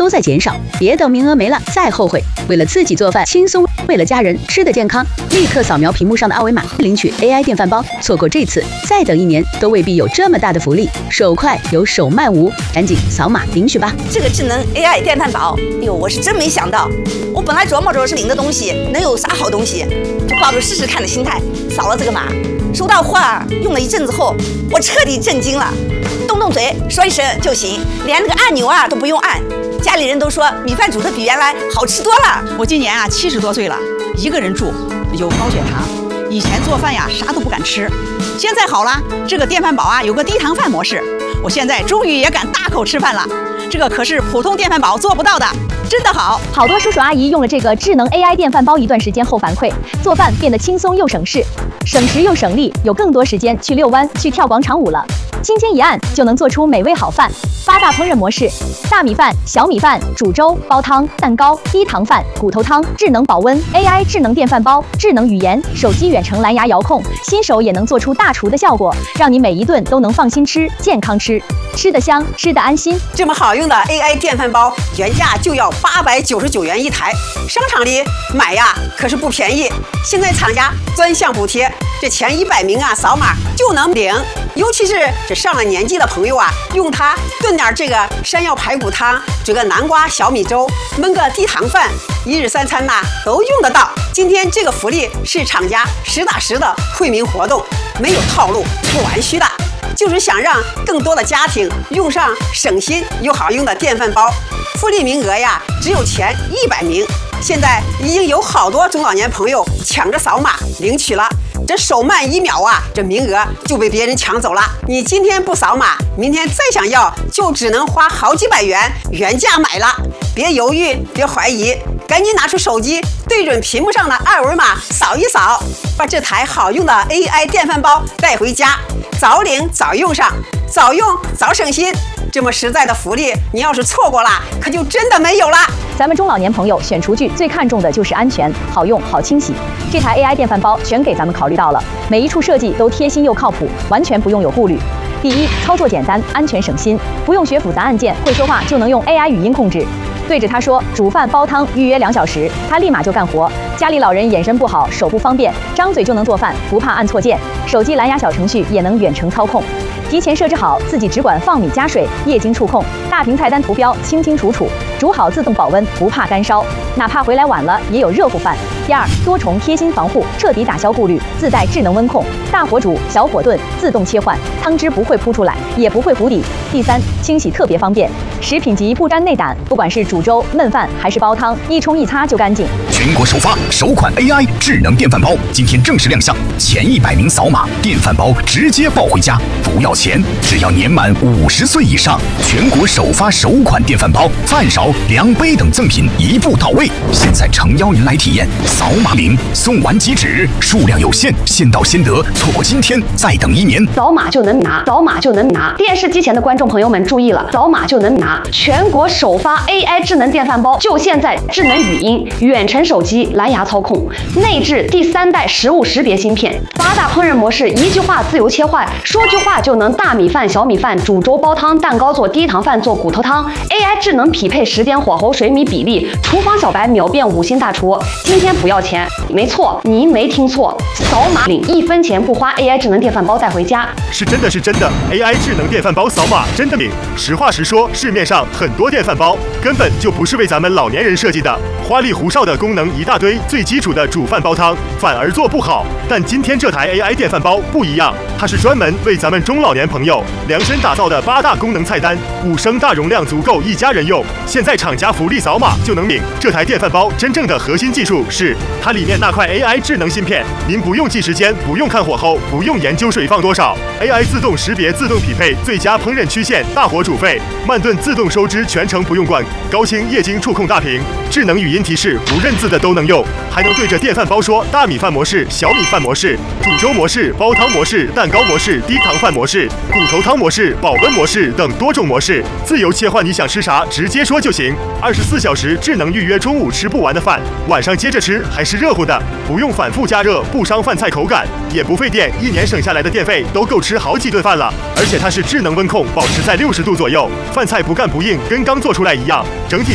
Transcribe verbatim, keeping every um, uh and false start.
都在减少，别等名额没了再后悔。为了自己做饭轻松，为了家人吃的健康，立刻扫描屏幕上的二维码领取 A I 电饭煲。错过这次，再等一年都未必有这么大的福利。手快有手慢无，赶紧扫码领取吧！ 这个智能 A I 电饭煲，哎呦，我是真没想到。我本来琢磨着是领的东西能有啥好东西，就抱着试试看的心态扫了这个码。收到货用了一阵子后，我彻底震惊了。动动嘴说一声就行，连那个按钮啊都不用按。家里人都说米饭煮的比原来好吃多了。 我今年啊七十多岁了，一个人住，有高血糖，以前做饭呀啥都不敢吃，现在好了，这个电饭煲啊有个低糖饭模式，我现在终于也敢大口吃饭了。这个可是普通电饭煲做不到的，真的好。 好多叔叔阿姨用了这个智能 A I 电饭煲一段时间后反馈，做饭变得轻松又省事，省时又省力，有更多时间去遛弯、去跳广场舞了。轻轻一按就能做出美味好饭。八大烹饪模式：大米饭、小米饭、煮粥、煲汤、蛋糕、低糖饭、骨头汤。智能保温 A I 智能电饭煲，智能语言，手机远程蓝牙遥控，新手也能做出大厨的效果，让你每一顿都能放心吃，健康吃，吃得香，吃得安心。 这么好用的 A I 电饭煲，原价就要八百九十九元一台，商场里买呀可是不便宜。现在厂家专项补贴，这前一百名啊扫码就能领。尤其是这上了年纪的朋友啊，用它炖点这个山药排骨汤，煮个南瓜小米粥，焖个低糖饭，一日三餐呐、啊、都用得到。今天这个福利是厂家实打实的惠民活动，没有套路，不玩虚的，就是想让更多的家庭用上省心又好用的电饭煲。福利名额呀，只有前一百名，现在已经有好多中老年朋友抢着扫码领取了。这手慢一秒啊，这名额就被别人抢走了。你今天不扫码，明天再想要就只能花好几百元原价买了。别犹豫，别怀疑，赶紧拿出手机，对准屏幕上的二维码扫一扫，把这台好用的 A I 电饭煲带回家，早领早用上，早用早省心。这么实在的福利，你要是错过了，可就真的没有了。 咱们中老年朋友选厨具最看重的就是安全、好用、好清洗。这台 A I 电饭煲全给咱们考虑到了，每一处设计都贴心又靠谱，完全不用有顾虑。第一，操作简单，安全省心，不用学复杂按键，会说话就能用 A I 语音控制。对着他说煮饭煲汤预约两小时，他立马就干活。家里老人眼神不好，手不方便，张嘴就能做饭，不怕按错键。手机蓝牙小程序也能远程操控。提前设置好，自己只管放米加水，液晶触控，大屏菜单图标清清楚楚，煮好自动保温，不怕干烧，哪怕回来晚了也有热乎饭。第二，多重贴心防护，彻底打消顾虑，自带智能温控，大火煮、小火炖，自动切换，汤汁不会扑出来，也不会糊底。第三，清洗特别方便，食品级不沾内胆，不管是煮粥、焖饭还是煲汤，一冲一擦就干净。 全国首发首款 A I 智能电饭煲，今天正式亮相，前一百名扫码，电饭煲直接抱回家，不要钱，只要年满五十岁以上。全国首发首款电饭煲，饭勺、量杯等赠品一步到位。现在诚邀您来体验，扫码领，送完即止，数量有限，先到先得，错过今天再等一年。 扫码就能拿，扫码就能拿。电视机前的观众朋友们注意了，扫码就能拿。全国首发 A I 智能电饭煲，就现在！智能语音、远程手机蓝牙操控，内置第三代食物识别芯片，八大烹饪模式，一句话自由切换，说句话就能大米饭、小米饭、煮粥、煲汤、蛋糕做低糖饭、做骨头汤。A I 智能匹配时间、火候、水米比例，厨房小白秒变五星大厨。今天不要钱，没错，您没听错，扫码领一分钱不花 ，A I 智能电饭煲带回家。 是真的是真的 ，A I 智能电饭煲扫码真的领。实话实说，市面上很多电饭煲根本就不是为咱们老年人设计的，花里胡哨的功能一大堆，最基础的煮饭煲汤反而做不好。但今天这台 A I 电饭煲不一样，它是专门为咱们中老年朋友量身打造的八大功能菜单，五升大容量足够一家人用。现在厂家福利扫码就能领。这台电饭煲真正的核心技术是它里面那块 A I 智能芯片，您不用记时间，不用看火候，不用研究水放多少 ，A I 自动识别、自动匹配最佳烹饪曲线、大火煮沸、慢炖自动收汁，全程不用管，高清液晶触控大屏，智能语音提示，不认字的都能用，还能对着电饭煲说大米饭模式、小米饭模式、煮粥模式、煲汤模式、蛋糕模式、低糖饭模式、骨头汤模式、保温模式等多种模式，自由切换你想吃啥，直接说就行。二十四小时智能预约中午吃不完的饭，晚上接着吃还是热乎的，不用反复加热，不伤饭菜口感，也不费电，一年省下来的电费都够吃好几顿饭了。而且它是智能温控，保持在六十度左右，饭菜不干不硬，跟刚做出来一样。整体